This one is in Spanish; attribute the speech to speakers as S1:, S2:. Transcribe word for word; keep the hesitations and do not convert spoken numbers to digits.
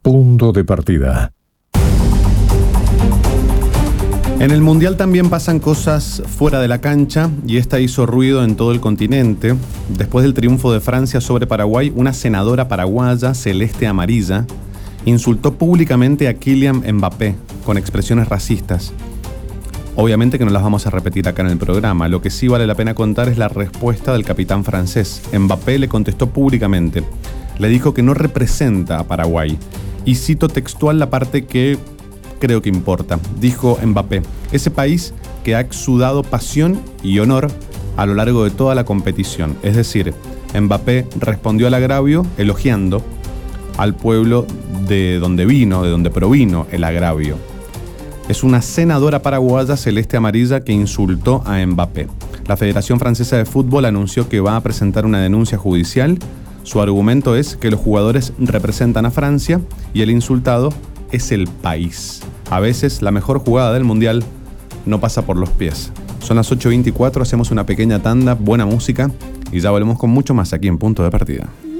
S1: Punto de partida.
S2: En el Mundial también pasan cosas fuera de la cancha y esta hizo ruido en todo el continente. Después del triunfo de Francia sobre Paraguay, una senadora paraguaya, celeste amarilla, insultó públicamente a Kylian Mbappé con expresiones racistas. Obviamente que no las vamos a repetir acá en el programa. Lo que sí vale la pena contar es la respuesta del capitán francés. Mbappé le contestó públicamente. Le dijo que no representa a Paraguay. Y cito textual la parte que creo que importa. Dijo Mbappé: ese país que ha exudado pasión y honor a lo largo de toda la competición. Es decir, Mbappé respondió al agravio elogiando al pueblo de donde vino, de donde provino el agravio. Es una senadora paraguaya celeste amarilla que insultó a Mbappé. La Federación Francesa de Fútbol anunció que va a presentar una denuncia judicial. Su argumento es que los jugadores representan a Francia y el insultado es el país. A veces la mejor jugada del Mundial no pasa por los pies. Son las ocho veinticuatro, hacemos una pequeña tanda, buena música y ya volvemos con mucho más aquí en Punto de Partida.